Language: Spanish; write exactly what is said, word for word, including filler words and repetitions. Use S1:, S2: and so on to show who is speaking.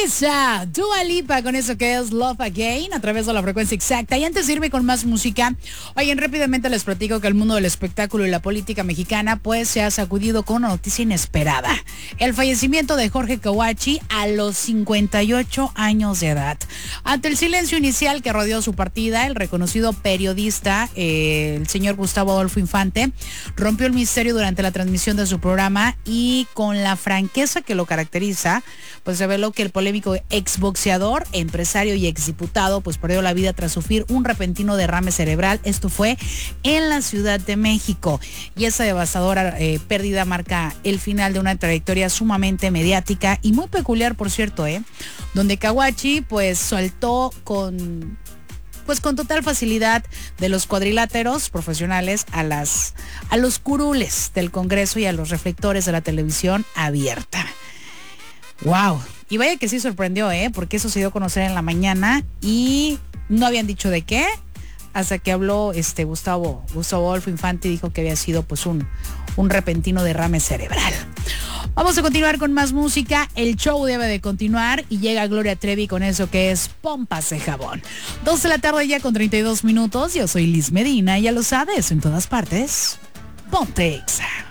S1: Esa, Dua Lipa con eso que es Love Again a través de la frecuencia exacta. Y antes de irme con más música, oigan, rápidamente les platico que el mundo del espectáculo y la política mexicana pues se ha sacudido con una noticia inesperada. El fallecimiento de Jorge Kawachi a los cincuenta y ocho años de edad. Ante el silencio inicial que rodeó su partida, el reconocido periodista, eh, el señor Gustavo Adolfo Infante, rompió el misterio durante la transmisión de su programa y con la franqueza que lo caracteriza, pues reveló que el polémico exboxeador, empresario y exdiputado pues perdió la vida tras sufrir un repentino derrame cerebral. Esto fue en la Ciudad de México y esa devastadora eh, pérdida marca el final de una trayectoria sumamente mediática y muy peculiar, por cierto, eh, donde Kawachi pues soltó con pues con total facilidad de los cuadriláteros profesionales a las a los curules del Congreso y a los reflectores de la televisión abierta. Wow. Y vaya que sí sorprendió, ¿eh? Porque eso se dio a conocer en la mañana y no habían dicho de qué, hasta que habló este Gustavo, Gustavo Adolfo Infante y dijo que había sido pues un, un repentino derrame cerebral. Vamos a continuar con más música, el show debe de continuar y llega Gloria Trevi con eso que es Pompas de Jabón. dos de la tarde ya con treinta y dos minutos, yo soy Liz Medina, ya lo sabes, en todas partes, ponte Exa.